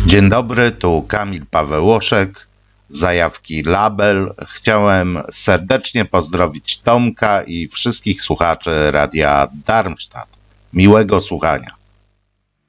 Dzień dobry, tu Kamil Pawełoszek, zajawki Label. Chciałem serdecznie pozdrowić Tomka i wszystkich słuchaczy Radia Darmstadt. Miłego słuchania.